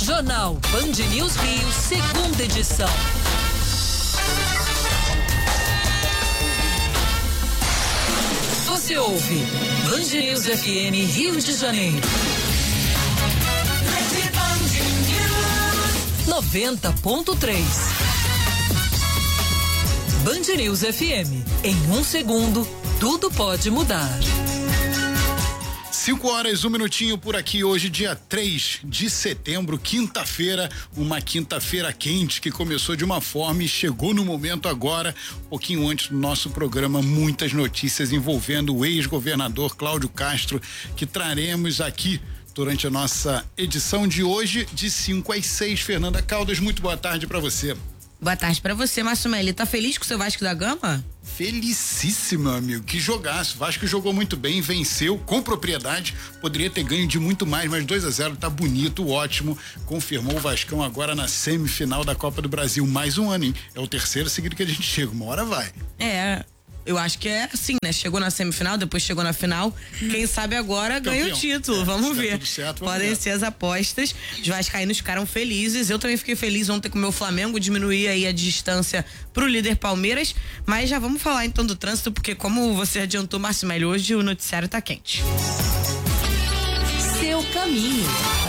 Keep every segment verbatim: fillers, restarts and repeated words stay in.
Jornal Band News Rio, segunda edição. Você ouve Band News F M Rio de Janeiro. noventa ponto três. Band News F M. Em um segundo, tudo pode mudar. Cinco horas, um minutinho por aqui, hoje dia três de setembro, quinta-feira, uma quinta-feira quente que começou de uma forma e chegou no momento agora, um pouquinho antes do nosso programa, muitas notícias envolvendo o ex-governador Cláudio Castro, que traremos aqui durante a nossa edição de hoje, de cinco às seis. Fernanda Caldas, muito boa tarde para você. Boa tarde pra você, Márcio Meli. Tá feliz com o seu Vasco da Gama? Felicíssimo, amigo. Que jogaço. Vasco jogou muito bem, venceu com propriedade. Poderia ter ganho de muito mais, mas dois a zero tá bonito, ótimo. Confirmou o Vascão agora na semifinal da Copa do Brasil. Mais um ano, hein? É o terceiro seguido que a gente chega. Uma hora vai. É. Eu acho que é assim, né? Chegou na semifinal, depois chegou na final. Quem sabe agora Campeão. Ganha o título. É, vamos ver. Certo, vamos Podem ver. ser as apostas. Os vascaínos ficaram felizes. Eu também fiquei feliz ontem com o meu Flamengo, diminuir aí a distância pro líder Palmeiras. Mas já vamos falar então do trânsito, porque como você adiantou, Márcio Meli, hoje o noticiário tá quente. Seu caminho.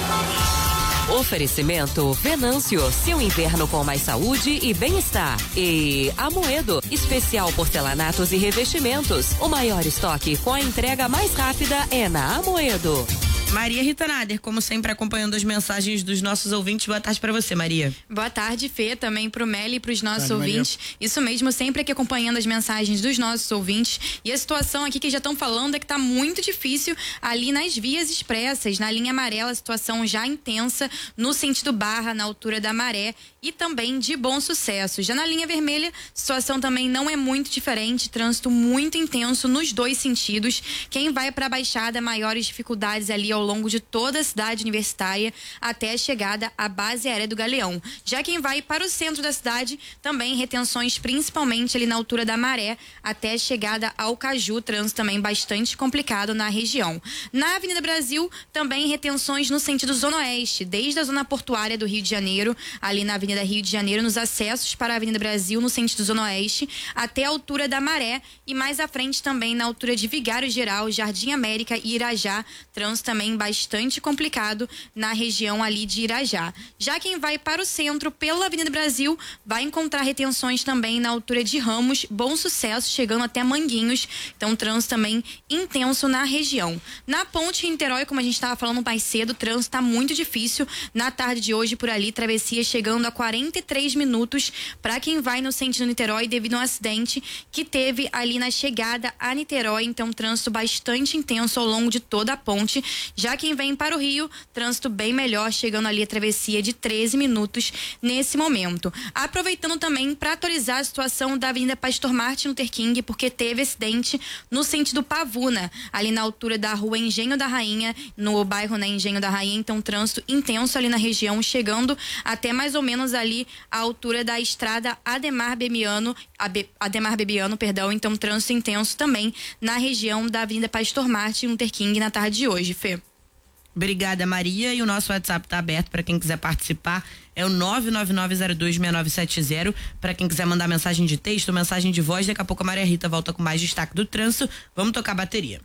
Oferecimento Venâncio, seu inverno com mais saúde e bem-estar. E Amoedo, especial porcelanatos e revestimentos. O maior estoque com a entrega mais rápida é na Amoedo. Maria Rita Nader, como sempre, acompanhando as mensagens dos nossos ouvintes. Boa tarde para você, Maria. Boa tarde, Fê, também pro Meli e pros nossos tarde, ouvintes. Maria. Isso mesmo, sempre aqui acompanhando as mensagens dos nossos ouvintes. E a situação aqui que já estão falando é que tá muito difícil ali nas vias expressas. Na linha amarela, a situação já intensa no sentido Barra, na altura da Maré, e também de Bom Sucesso. Já na linha vermelha, a situação também não é muito diferente, trânsito muito intenso nos dois sentidos. Quem vai para a Baixada, maiores dificuldades ali ao longo de toda a cidade universitária até a chegada à base aérea do Galeão. Já quem vai para o centro da cidade, também retenções principalmente ali na altura da Maré até a chegada ao Caju, trânsito também bastante complicado na região. Na Avenida Brasil, também retenções no sentido Zona Oeste, desde a zona portuária do Rio de Janeiro, ali na Avenida Rio de Janeiro, nos acessos para a Avenida Brasil, no sentido Zona Oeste, até a altura da Maré e mais à frente também na altura de Vigário Geral, Jardim América e Irajá, trânsito também bastante complicado na região ali de Irajá. Já quem vai para o centro pela Avenida Brasil vai encontrar retenções também na altura de Ramos, Bom Sucesso, chegando até Manguinhos, então trânsito também intenso na região. Na Ponte Niterói, como a gente estava falando mais cedo, o trânsito está muito difícil na tarde de hoje por ali, travessia chegando a quarenta e três minutos para quem vai no sentido Niterói devido a um acidente que teve ali na chegada a Niterói, então trânsito bastante intenso ao longo de toda a ponte. Já quem vem para o Rio, trânsito bem melhor, chegando ali a travessia de treze minutos nesse momento. Aproveitando também para atualizar a situação da Avenida Pastor Martin Luther King, porque teve acidente no sentido Pavuna, ali na altura da rua Engenho da Rainha, no bairro né, Engenho da Rainha, então trânsito intenso ali na região, chegando até mais ou menos ali a altura da estrada Ademar Bebiano, Ademar Bebiano, perdão, então trânsito intenso também na região da Avenida Pastor Martin Luther King na tarde de hoje, Fê. Obrigada, Maria, e o nosso WhatsApp está aberto para quem quiser participar, é o nove nove nove zero dois seis nove sete zero, para quem quiser mandar mensagem de texto, mensagem de voz. Daqui a pouco a Maria Rita volta com mais destaque do trânsito. Vamos tocar a bateria.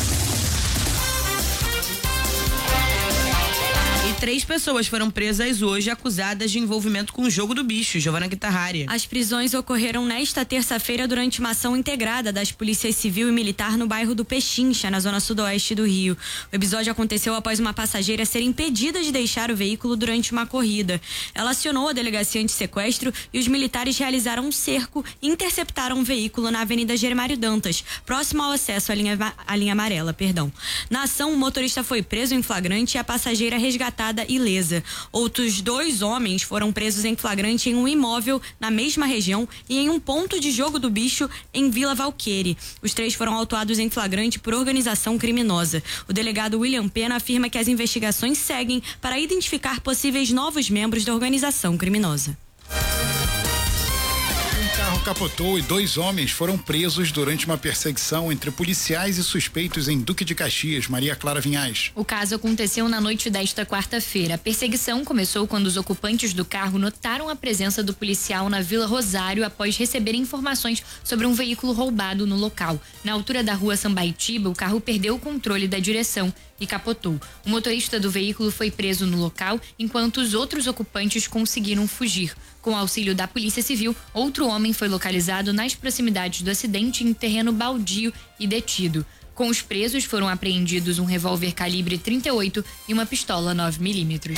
Três pessoas foram presas hoje acusadas de envolvimento com o jogo do bicho. Giovana Guitarrari. As prisões ocorreram nesta terça-feira durante uma ação integrada das polícias civil e militar no bairro do Pechincha, na zona sudoeste do Rio. O episódio aconteceu após uma passageira ser impedida de deixar o veículo durante uma corrida. Ela acionou a delegacia anti-sequestro e os militares realizaram um cerco e interceptaram um veículo na Avenida Germário Dantas, próximo ao acesso à linha, à linha amarela, perdão. Na ação, o motorista foi preso em flagrante e a passageira resgatada ilesa. Outros dois homens foram presos em flagrante em um imóvel na mesma região e em um ponto de jogo do bicho em Vila Valqueire. Os três foram autuados em flagrante por organização criminosa. O delegado William Pena afirma que as investigações seguem para identificar possíveis novos membros da organização criminosa. Então, carro capotou e dois homens foram presos durante uma perseguição entre policiais e suspeitos em Duque de Caxias. Maria Clara Vinhais. O caso aconteceu na noite desta quarta-feira. A perseguição começou quando os ocupantes do carro notaram a presença do policial na Vila Rosário após receberem informações sobre um veículo roubado no local. Na altura da rua Sambaitiba, o carro perdeu o controle da direção e capotou. O motorista do veículo foi preso no local, enquanto os outros ocupantes conseguiram fugir. Com o auxílio da Polícia Civil, outro homem foi localizado nas proximidades do acidente em terreno baldio e detido. Com os presos foram apreendidos um revólver calibre trinta e oito e uma pistola nove milímetros.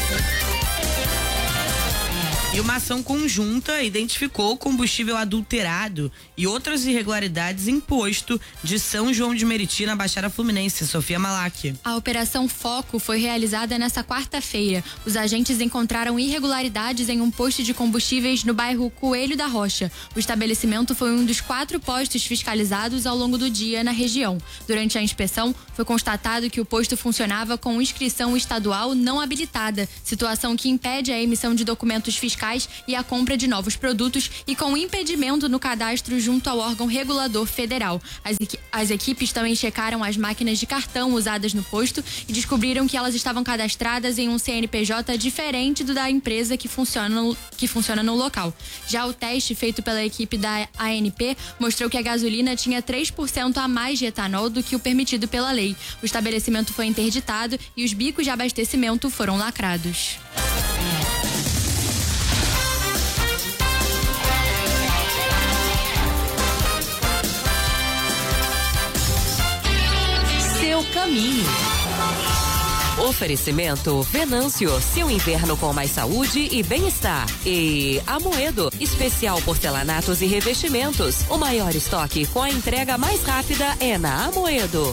E uma ação conjunta identificou combustível adulterado e outras irregularidades em posto de São João de Meriti, na Baixada Fluminense. Sofia Malac. A Operação Foco foi realizada nesta quarta-feira. Os agentes encontraram irregularidades em um posto de combustíveis no bairro Coelho da Rocha. O estabelecimento foi um dos quatro postos fiscalizados ao longo do dia na região. Durante a inspeção, foi constatado que o posto funcionava com inscrição estadual não habilitada, situação que impede a emissão de documentos fiscais e a compra de novos produtos e com impedimento no cadastro junto ao órgão regulador federal. As, as equipes também checaram as máquinas de cartão usadas no posto e descobriram que elas estavam cadastradas em um C N P J diferente do da empresa que funciona no, que funciona no local. Já o teste feito pela equipe da A N P mostrou que a gasolina tinha três por cento a mais de etanol do que o permitido pela lei. O estabelecimento foi interditado e os bicos de abastecimento foram lacrados. Seu caminho. Oferecimento Venâncio, seu inverno com mais saúde e bem-estar. E Amoedo, especial porcelanatos e revestimentos. O maior estoque com a entrega mais rápida é na Amoedo.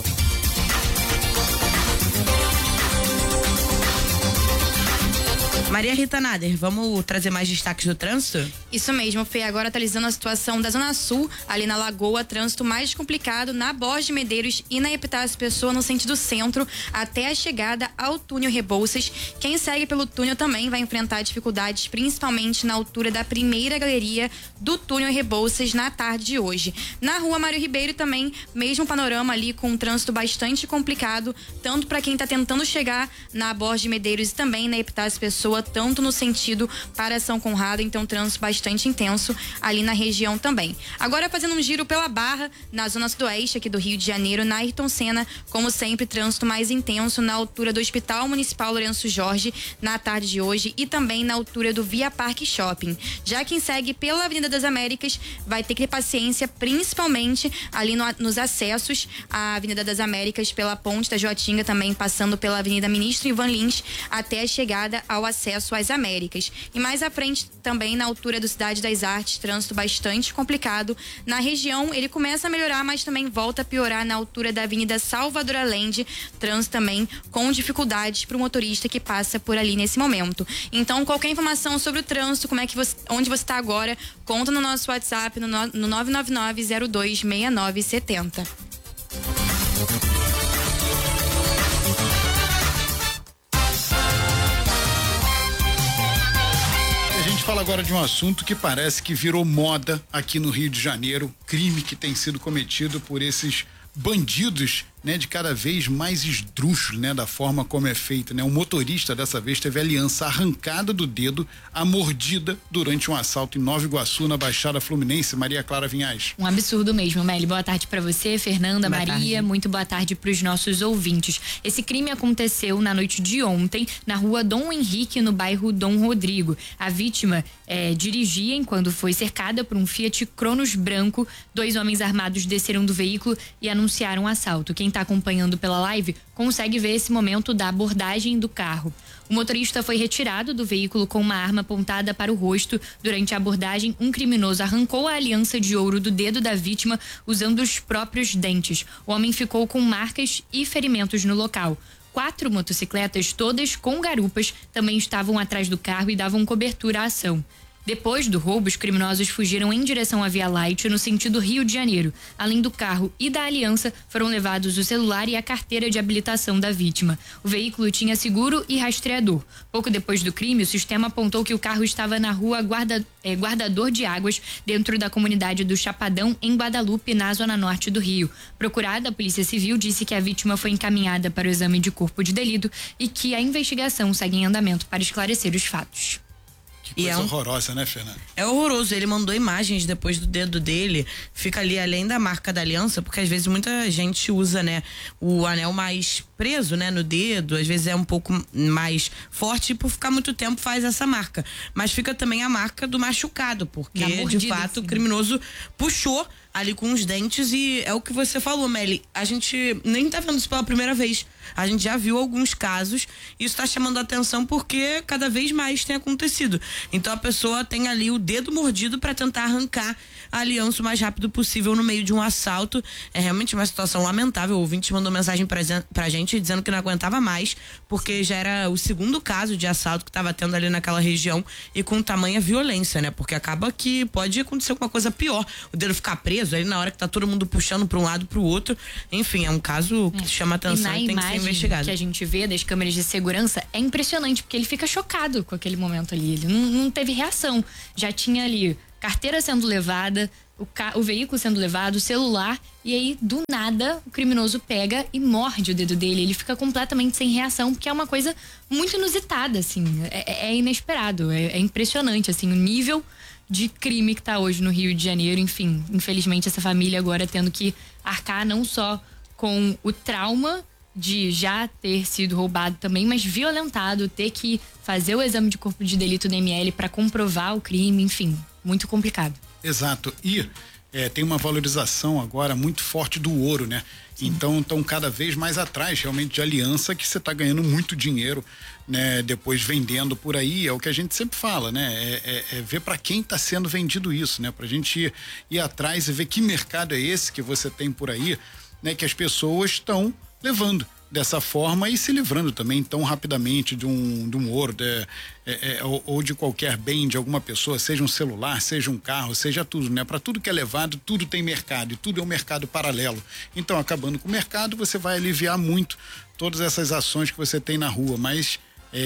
Maria Rita Nader, vamos trazer mais destaques do trânsito? Isso mesmo, Fê. Agora atualizando a situação da Zona Sul, ali na Lagoa, trânsito mais complicado na Borges de Medeiros e na Epitácio Pessoa, no sentido centro, até a chegada ao túnel Rebouças. Quem segue pelo túnel também vai enfrentar dificuldades, principalmente na altura da primeira galeria do túnel Rebouças na tarde de hoje. Na rua Mário Ribeiro também, mesmo panorama ali com um trânsito bastante complicado, tanto para quem está tentando chegar na Borges de Medeiros e também na Epitácio Pessoa, tanto no sentido para São Conrado, então trânsito bastante intenso ali na região também. Agora fazendo um giro pela Barra, na zona sudoeste aqui do Rio de Janeiro, na Ayrton Senna, como sempre, trânsito mais intenso na altura do Hospital Municipal Lourenço Jorge, na tarde de hoje, e também na altura do Via Parque Shopping. Já quem segue pela Avenida das Américas vai ter que ter paciência, principalmente ali no, nos acessos à Avenida das Américas pela Ponte da Joatinga, também passando pela Avenida Ministro Ivan Lins até a chegada ao acesso às Américas. E mais à frente, também na altura do Cidade das Artes, trânsito bastante complicado. Na região, ele começa a melhorar, mas também volta a piorar na altura da Avenida Salvador Allende, trânsito também com dificuldades para o motorista que passa por ali nesse momento. Então, qualquer informação sobre o trânsito, como é que você, onde você está agora, conta no nosso WhatsApp no, no nove nove nove, zero dois, seis nove sete zero. Fala agora de um assunto que parece que virou moda aqui no Rio de Janeiro, crime que tem sido cometido por esses bandidos, né, de cada vez mais esdrúxulos, né, da forma como é feita, né? Um motorista dessa vez teve a aliança arrancada do dedo, a mordida durante um assalto em Nova Iguaçu, na Baixada Fluminense. Maria Clara Vinhais. Um absurdo mesmo, Meli. Boa tarde para você, Fernanda, boa Maria. Tarde. Muito boa tarde para os nossos ouvintes. Esse crime aconteceu na noite de ontem, na rua Dom Henrique, no bairro Dom Rodrigo. A vítima é, dirigia enquanto foi cercada por um Fiat Cronos branco. Dois homens armados desceram do veículo e anunciaram o assalto. Quem está acompanhando pela live consegue ver esse momento da abordagem do carro. O motorista foi retirado do veículo com uma arma apontada para o rosto. Durante a abordagem, um criminoso arrancou a aliança de ouro do dedo da vítima usando os próprios dentes. O homem ficou com marcas e ferimentos no local. Quatro motocicletas, todas com garupas, também estavam atrás do carro e davam cobertura à ação. Depois do roubo, os criminosos fugiram em direção à Via Light no sentido Rio de Janeiro. Além do carro e da aliança, foram levados o celular e a carteira de habilitação da vítima. O veículo tinha seguro e rastreador. Pouco depois do crime, o sistema apontou que o carro estava na rua Guarda, eh, Guardador de Águas, dentro da comunidade do Chapadão, em Guadalupe, na zona norte do Rio. Procurada, a Polícia Civil disse que a vítima foi encaminhada para o exame de corpo de delito e que a investigação segue em andamento para esclarecer os fatos. Que coisa é um, horrorosa, né, Fernanda? É horroroso. Ele mandou imagens depois do dedo dele. Fica ali além da marca da aliança, porque às vezes muita gente usa, né, o anel mais preso, né, no dedo. Às vezes é um pouco mais forte e por ficar muito tempo faz essa marca. Mas fica também a marca do machucado, porque mordida, de fato sim, o criminoso puxou ali com os dentes e é o que você falou, Meli. A gente nem tá vendo isso pela primeira vez. A gente já viu alguns casos e isso tá chamando a atenção porque cada vez mais tem acontecido. Então a pessoa tem ali o dedo mordido para tentar arrancar a aliança o mais rápido possível no meio de um assalto. É realmente uma situação lamentável. O ouvinte mandou mensagem pra, pra gente dizendo que não aguentava mais, porque já era o segundo caso de assalto que tava tendo ali naquela região e com tamanha violência, né? Porque acaba que pode acontecer alguma coisa pior. O dedo ficar preso aí na hora que tá todo mundo puxando pra um lado pro outro. Enfim, é um caso que é. chama atenção e, e tem que ser investigado. Que a gente vê das câmeras de segurança é impressionante, porque ele fica chocado com aquele momento ali. Ele não, não teve reação. Já tinha ali carteira sendo levada, o, ca... o veículo sendo levado, o celular, e aí do nada o criminoso pega e morde o dedo dele. Ele fica completamente sem reação, porque é uma coisa muito inusitada, assim. É, é inesperado, é, é impressionante, assim, o nível de crime que tá hoje no Rio de Janeiro. Enfim, infelizmente essa família agora tendo que arcar não só com o trauma de já ter sido roubado também, mas violentado, ter que fazer o exame de corpo de delito do M L para comprovar o crime, enfim, muito complicado. Exato. E é, tem uma valorização agora muito forte do ouro, né? Sim. Então estão cada vez mais atrás realmente de aliança, que você está ganhando muito dinheiro, né? Depois vendendo por aí, é o que a gente sempre fala, né? É, é, é ver para quem está sendo vendido isso, né? Pra gente ir, ir atrás e ver que mercado é esse que você tem por aí, né? Que as pessoas estão levando dessa forma e se livrando também tão rapidamente de um, de um ouro, de, é, é, ou, ou de qualquer bem de alguma pessoa, seja um celular, seja um carro, seja tudo, né? Para tudo que é levado, tudo tem mercado e tudo é um mercado paralelo. Então, acabando com o mercado, você vai aliviar muito todas essas ações que você tem na rua, mas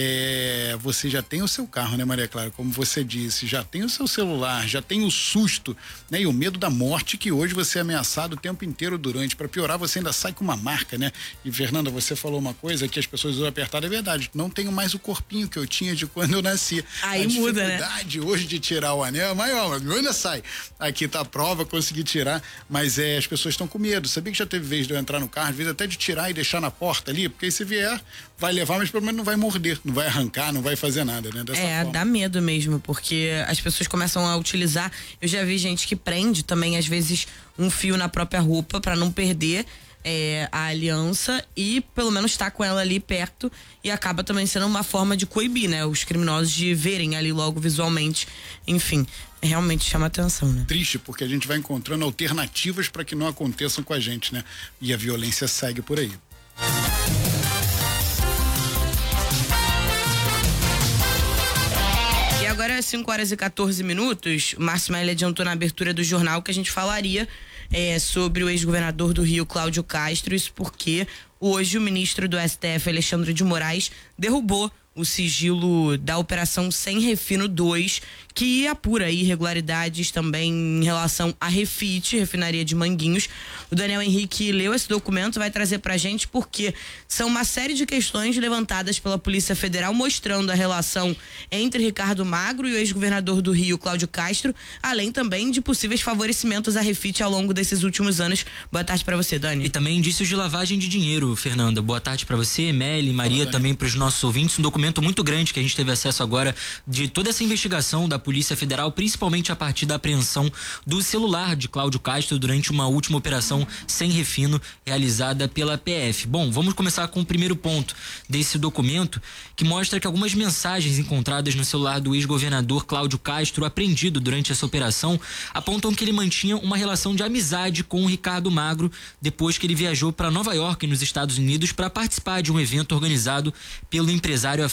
é, você já tem o seu carro, né, Maria Clara? Como você disse, já tem o seu celular, já tem o susto, né? E o medo da morte, que hoje você é ameaçado o tempo inteiro durante. Para piorar, você ainda sai com uma marca, né? E, Fernanda, você falou uma coisa que as pessoas usam apertado, é verdade. Não tenho mais o corpinho que eu tinha de quando eu nasci. Aí a muda, né? A dificuldade hoje de tirar o anel é maior, mas ainda sai. Aqui tá a prova, consegui tirar, mas é, as pessoas estão com medo. Sabia que já teve vez de eu entrar no carro, às vezes até de tirar e deixar na porta ali, porque aí se vier, vai levar, mas pelo menos não vai morder. Não vai arrancar, não vai fazer nada, né? Dessa é, forma. Dá medo mesmo, porque as pessoas começam a utilizar. Eu já vi gente que prende também, às vezes, um fio na própria roupa para não perder é, a aliança e pelo menos estar com ela ali perto, e acaba também sendo uma forma de coibir, né? Os criminosos de verem ali logo visualmente. Enfim, realmente chama atenção, né? Triste, porque a gente vai encontrando alternativas para que não aconteçam com a gente, né? E a violência segue por aí. Agora, cinco horas e quatorze minutos, o Márcio Maia adiantou na abertura do jornal que a gente falaria é, sobre o ex-governador do Rio, Cláudio Castro, isso porque hoje o ministro do S T F, Alexandre de Moraes, derrubou o sigilo da Operação Sem Refino dois, que apura irregularidades também em relação à Refit, refinaria de Manguinhos. O Daniel Henrique leu esse documento, vai trazer pra gente porque são uma série de questões levantadas pela Polícia Federal mostrando a relação entre Ricardo Magro e o ex-governador do Rio, Cláudio Castro, além também de possíveis favorecimentos à Refit ao longo desses últimos anos. Boa tarde pra você, Dani. E também indícios de lavagem de dinheiro, Fernanda. Boa tarde pra você, Meli, Maria, Boa, também pros nossos ouvintes. Um documento muito grande que a gente teve acesso agora de toda essa investigação da Polícia Federal, principalmente a partir da apreensão do celular de Cláudio Castro durante uma última operação sem refino realizada pela P F. Bom, vamos começar com o primeiro ponto desse documento, que mostra que algumas mensagens encontradas no celular do ex-governador Cláudio Castro, apreendido durante essa operação, apontam que ele mantinha uma relação de amizade com o Ricardo Magro depois que ele viajou para Nova York, nos Estados Unidos, para participar de um evento organizado pelo empresário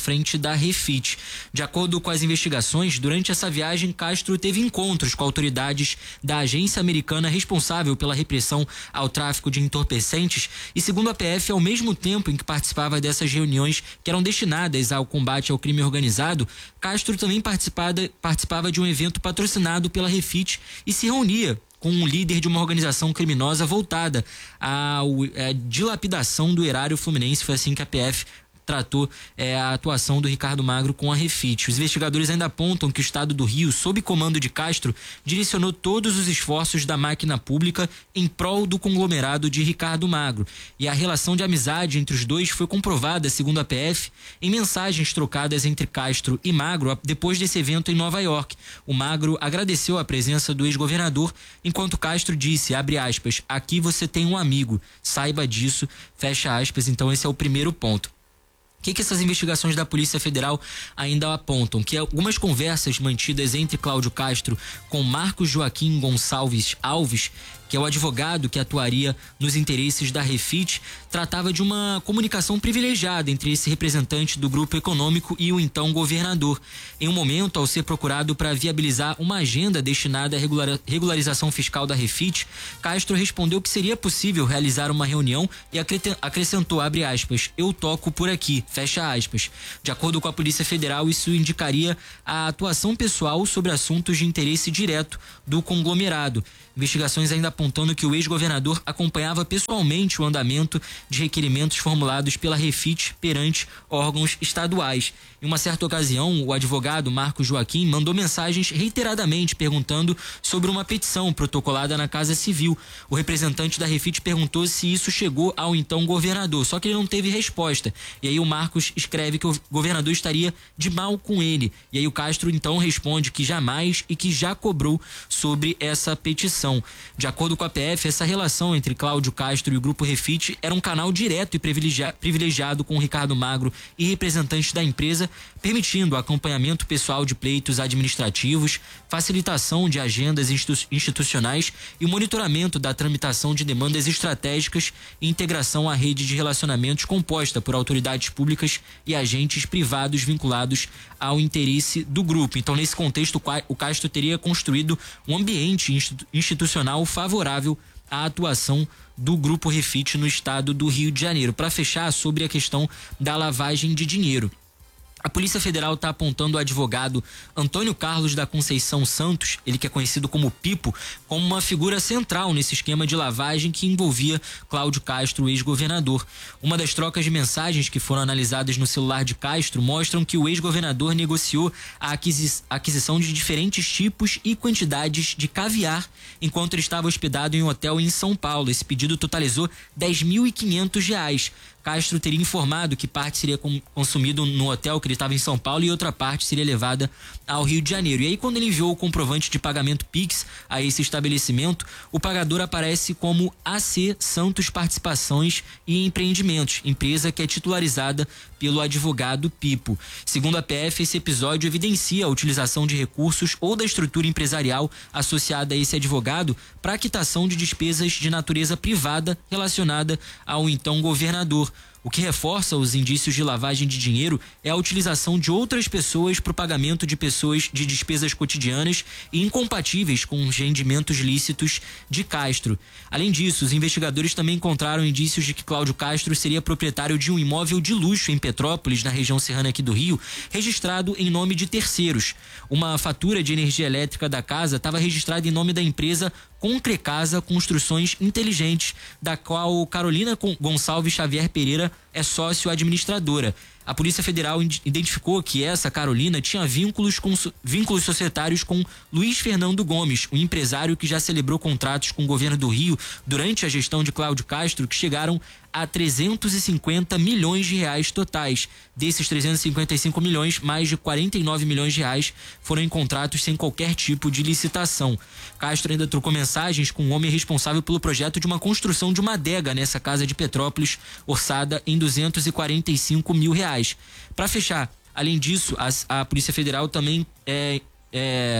frente da Refit. De acordo com as investigações, durante essa viagem, Castro teve encontros com autoridades da agência americana responsável pela repressão ao tráfico de entorpecentes e, segundo a P F, ao mesmo tempo em que participava dessas reuniões que eram destinadas ao combate ao crime organizado, Castro também participava de um evento patrocinado pela Refit e se reunia com um líder de uma organização criminosa voltada à, à dilapidação do erário fluminense. Foi assim que a P F tratou é, a atuação do Ricardo Magro com a Refit. Os investigadores ainda apontam que o estado do Rio, sob comando de Castro, direcionou todos os esforços da máquina pública em prol do conglomerado de Ricardo Magro. E a relação de amizade entre os dois foi comprovada, segundo a P F, em mensagens trocadas entre Castro e Magro depois desse evento em Nova York. O Magro agradeceu a presença do ex-governador, enquanto Castro disse, abre aspas, aqui você tem um amigo, saiba disso, fecha aspas. Então esse é o primeiro ponto. O que, que essas investigações da Polícia Federal ainda apontam? Que algumas conversas mantidas entre Cláudio Castro com Marcos Joaquim Gonçalves Alves, que é o advogado que atuaria nos interesses da Refit, tratava de uma comunicação privilegiada entre esse representante do grupo econômico e o então governador. Em um momento, ao ser procurado para viabilizar uma agenda destinada à regular, regularização fiscal da Refit, Castro respondeu que seria possível realizar uma reunião e acrescentou, abre aspas, eu toco por aqui, fecha aspas. De acordo com a Polícia Federal, isso indicaria a atuação pessoal sobre assuntos de interesse direto do conglomerado. Investigações ainda apontando que o ex-governador acompanhava pessoalmente o andamento de requerimentos formulados pela Refit perante órgãos estaduais. Em uma certa ocasião, o advogado Marcos Joaquim mandou mensagens reiteradamente perguntando sobre uma petição protocolada na Casa Civil. O representante da Refit perguntou se isso chegou ao então governador, só que ele não teve resposta. E aí o Marcos escreve que o governador estaria de mal com ele. E aí o Castro então responde que jamais e que já cobrou sobre essa petição. De acordo com a P F, essa relação entre Cláudio Castro e o Grupo Refit era um canal direto e privilegiado com Ricardo Magro e representantes da empresa, permitindo acompanhamento pessoal de pleitos administrativos, facilitação de agendas institucionais e o monitoramento da tramitação de demandas estratégicas e integração à rede de relacionamentos composta por autoridades públicas e agentes privados vinculados ao interesse do grupo. Então, nesse contexto, o Castro teria construído um ambiente institucional institucional favorável à atuação do Grupo Refit no estado do Rio de Janeiro. Para fechar, sobre a questão da lavagem de dinheiro. A Polícia Federal está apontando o advogado Antônio Carlos da Conceição Santos, ele que é conhecido como Pipo, como uma figura central nesse esquema de lavagem que envolvia Cláudio Castro, ex-governador. Uma das trocas de mensagens que foram analisadas no celular de Castro mostram que o ex-governador negociou a aquisi- aquisição de diferentes tipos e quantidades de caviar enquanto ele estava hospedado em um hotel em São Paulo. Esse pedido totalizou dez mil e quinhentos reais. Castro teria informado que parte seria consumido no hotel que ele estava em São Paulo e outra parte seria levada ao Rio de Janeiro. E aí, quando ele enviou o comprovante de pagamento Pix a esse estabelecimento, o pagador aparece como A C Santos Participações e Empreendimentos, empresa que é titularizada pelo advogado Pipo. Segundo a P F, esse episódio evidencia a utilização de recursos ou da estrutura empresarial associada a esse advogado para a quitação de despesas de natureza privada relacionada ao então governador. O que reforça os indícios de lavagem de dinheiro é a utilização de outras pessoas para o pagamento de pessoas de despesas cotidianas e incompatíveis com os rendimentos lícitos de Castro. Além disso, os investigadores também encontraram indícios de que Cláudio Castro seria proprietário de um imóvel de luxo em Petrópolis, na região serrana aqui do Rio, registrado em nome de terceiros. Uma fatura de energia elétrica da casa estava registrada em nome da empresa Concrecasa Construções Inteligentes, da qual Carolina Gonçalves Xavier Pereira é sócio-administradora. A Polícia Federal identificou que essa Carolina tinha vínculos, com, vínculos societários com Luiz Fernando Gomes, um empresário que já celebrou contratos com o governo do Rio durante a gestão de Cláudio Castro, que chegaram a trezentos e cinquenta milhões de reais totais. Desses trezentos e cinquenta e cinco milhões, mais de quarenta e nove milhões de reais foram em contratos sem qualquer tipo de licitação. Castro ainda trocou mensagens com um homem responsável pelo projeto de uma construção de uma adega nessa casa de Petrópolis, orçada em duzentos e quarenta e cinco mil reais. Para fechar, além disso, a, a Polícia Federal também é, é,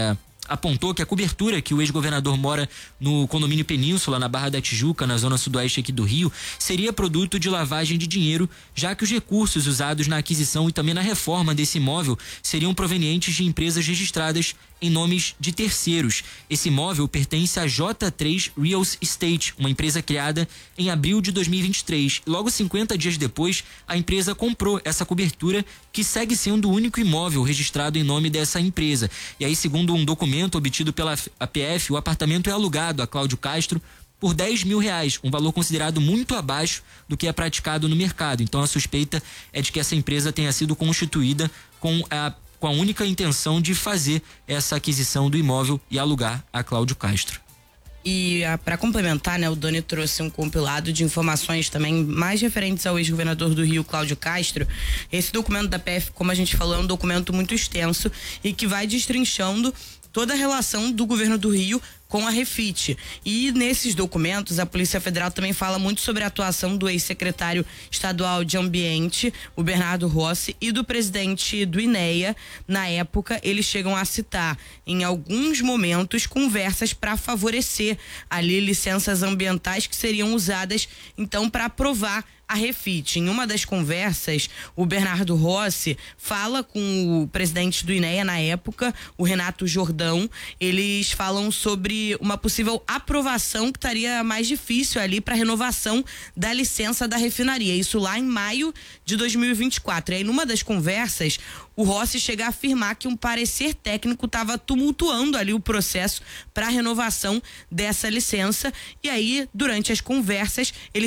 apontou que a cobertura que o ex-governador mora no condomínio Península, na Barra da Tijuca, na zona sudoeste aqui do Rio, seria produto de lavagem de dinheiro, já que os recursos usados na aquisição e também na reforma desse imóvel seriam provenientes de empresas registradas em nomes de terceiros. Esse imóvel pertence à J três Real Estate, uma empresa criada em abril de dois mil e vinte e três. Logo cinquenta dias depois, a empresa comprou essa cobertura, que segue sendo o único imóvel registrado em nome dessa empresa. E aí, segundo um documento obtido pela A P F, o apartamento é alugado a Cláudio Castro por dez mil reais, um valor considerado muito abaixo do que é praticado no mercado. Então a suspeita é de que essa empresa tenha sido constituída com a com a única intenção de fazer essa aquisição do imóvel e alugar a Cláudio Castro. E para complementar, né, o Doni trouxe um compilado de informações também mais referentes ao ex-governador do Rio, Cláudio Castro. Esse documento da P F, como a gente falou, é um documento muito extenso e que vai destrinchando toda a relação do governo do Rio com a Refit. E nesses documentos, a Polícia Federal também fala muito sobre a atuação do ex-secretário estadual de Ambiente, o Bernardo Rossi, e do presidente do INEA. Na época, eles chegam a citar, em alguns momentos, conversas para favorecer ali licenças ambientais que seriam usadas, então, para aprovar a Refit. Em uma das conversas, o Bernardo Rossi fala com o presidente do INEA na época, o Renato Jordão. Eles falam sobre uma possível aprovação que estaria mais difícil ali para renovação da licença da refinaria. Isso lá em maio de dois mil e vinte e quatro. E aí, numa das conversas, o Rossi chega a afirmar que um parecer técnico estava tumultuando ali o processo para a renovação dessa licença. E aí, durante as conversas, ele